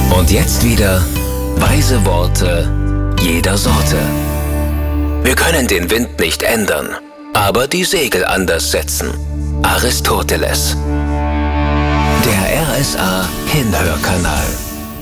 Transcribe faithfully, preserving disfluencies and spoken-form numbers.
Und jetzt wieder weise Worte jeder Sorte. Wir können den Wind nicht ändern, aber die Segel anders setzen. Aristoteles. Der R S A Hinhörkanal.